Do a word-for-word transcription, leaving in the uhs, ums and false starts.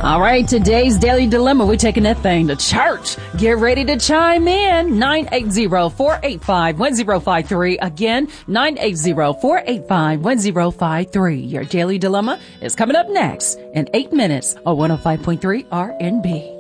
All right, today's Daily Dilemma, we're taking that thing to church. Get ready to chime in. nine eight zero, four eight five, one zero five three. Again, nine eight zero, four eight five, one zero five three. Your Daily Dilemma is coming up next in eight minutes on one oh five point three R and B.